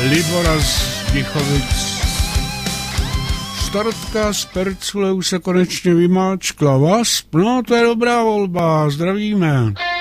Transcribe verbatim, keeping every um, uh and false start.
Libora z Děchovic. Startka z Percule už se konečně vymáčkla. Vás? No, to je dobrá volba, zdravíme.